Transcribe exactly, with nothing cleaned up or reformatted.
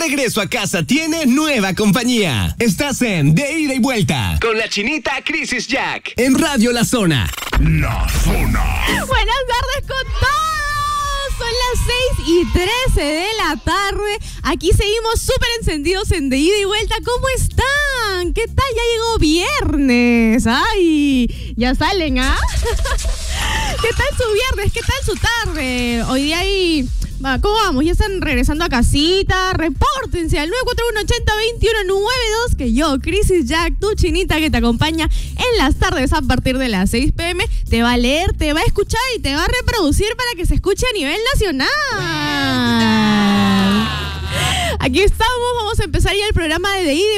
regreso a casa tiene nueva compañía. Estás en De Ida y Vuelta con la chinita Crisis Jack en Radio La Zona. La Zona. Buenas tardes con todos. Son las seis y trece de la tarde. Aquí seguimos súper encendidos en De Ida y Vuelta. ¿Cómo están? ¿Qué tal? Ya llegó viernes. Ay, ya salen, ¿ah? ¿Qué tal su viernes? ¿Qué tal su tarde? Hoy día hay... ¿Cómo vamos? ¿Ya están regresando a casita? Repórtense al nueve cuatro uno, ochenta, veintiuno noventa y dos, que yo, Crisis Jack, tu chinita que te acompaña en las tardes a partir de las seis pe eme, te va a leer, te va a escuchar y te va a reproducir para que se escuche a nivel nacional. Aquí estamos, vamos a empezar ya el programa de De Ida